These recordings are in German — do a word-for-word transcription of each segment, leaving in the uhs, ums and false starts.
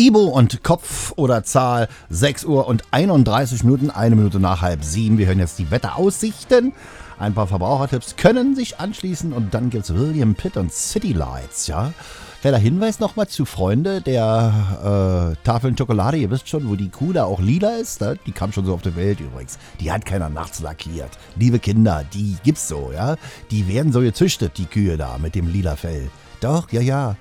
Ibo und Kopf oder Zahl, sechs Uhr und einunddreißig Minuten, eine Minute nach halb sieben. Wir hören jetzt die Wetteraussichten. Ein paar Verbrauchertipps können sich anschließen und dann gibt's William Pitt und City Lights, ja. Kleiner Hinweis nochmal zu Freunde der äh, Tafeln Schokolade. Ihr wisst schon, wo die Kuh da auch lila ist. Ne? Die kam schon so auf die Welt übrigens. Die hat keiner nachts lackiert. Liebe Kinder, die gibt's so, ja. Die werden so gezüchtet, die Kühe da mit dem lila Fell. Doch, ja, ja.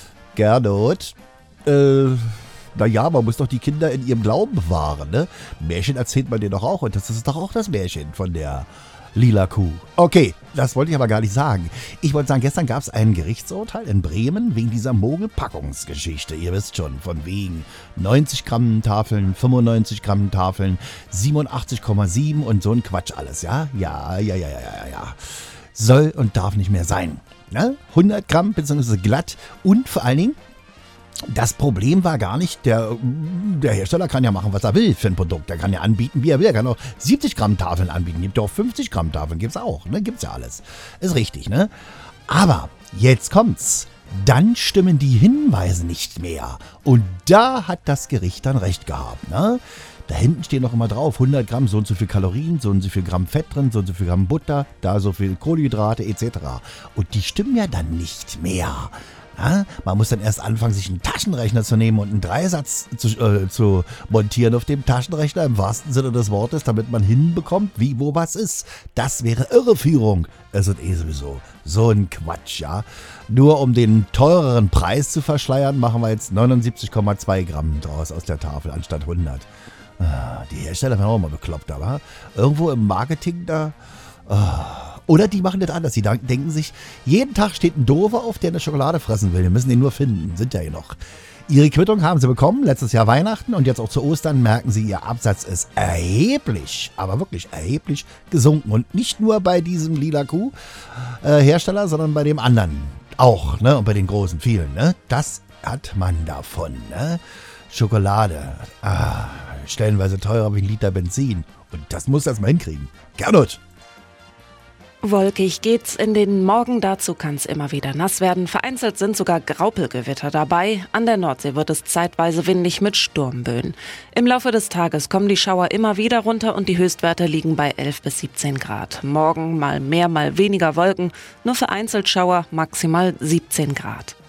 Gernot. Äh, naja, man muss doch die Kinder in ihrem Glauben bewahren, ne? Märchen erzählt man dir doch auch. Und das ist doch auch das Märchen von der lila Kuh. Okay, das wollte ich aber gar nicht sagen. Ich wollte sagen, gestern gab es ein Gerichtsurteil in Bremen wegen dieser Mogelpackungsgeschichte. Ihr wisst schon, von wegen neunzig Gramm Tafeln, fünfundneunzig Gramm Tafeln, siebenundachtzig Komma sieben und so ein Quatsch alles, ja? Ja, ja, ja, ja, ja, ja. Soll und darf nicht mehr sein. Ne? hundert Gramm bzw. glatt und vor allen Dingen, das Problem war gar nicht, der, der Hersteller kann ja machen, was er will für ein Produkt. Der kann ja anbieten, wie er will. Er kann auch siebzig Gramm Tafeln anbieten. Gibt ja auch fünfzig Gramm Tafeln, gibt's auch. Ne? Gibt's ja alles. Ist richtig, ne? Aber jetzt kommt's. Dann stimmen die Hinweise nicht mehr. Und da hat das Gericht dann recht gehabt, ne? Da hinten steht noch immer drauf, hundert Gramm, so und so viel Kalorien, so und so viel Gramm Fett drin, so und so viel Gramm Butter, da so viel Kohlenhydrate et cetera. Und die stimmen ja dann nicht mehr. Ja, man muss dann erst anfangen, sich einen Taschenrechner zu nehmen und einen Dreisatz zu, äh, zu montieren auf dem Taschenrechner, im wahrsten Sinne des Wortes, damit man hinbekommt, wie, wo, was ist. Das wäre Irreführung. Es ist eh sowieso so ein Quatsch, ja. Nur um den teureren Preis zu verschleiern, machen wir jetzt neunundsiebzig Komma zwei Gramm draus aus der Tafel anstatt hundert. Die Hersteller werden auch mal bekloppt, aber irgendwo im Marketing da... Oh. Oder die machen das anders. Die denken sich, jeden Tag steht ein Dover auf, der eine Schokolade fressen will. Wir müssen den nur finden. Sind ja hier noch. Ihre Quittung haben sie bekommen, letztes Jahr Weihnachten. Und jetzt auch zu Ostern merken sie, ihr Absatz ist erheblich, aber wirklich erheblich gesunken. Und nicht nur bei diesem Lila Kuh äh, Hersteller, sondern bei dem anderen auch. Ne? Und bei den großen, vielen. Ne? Das hat man davon. Ne? Schokolade. Ah, stellenweise teurer wie ein Liter Benzin. Und das muss das mal hinkriegen. Gernot! Wolkig geht's in den Morgen, dazu kann es immer wieder nass werden. Vereinzelt sind sogar Graupelgewitter dabei. An der Nordsee wird es zeitweise windig mit Sturmböen. Im Laufe des Tages kommen die Schauer immer wieder runter und die Höchstwerte liegen bei elf bis siebzehn Grad. Morgen mal mehr, mal weniger Wolken, nur vereinzelt Schauer, maximal siebzehn Grad.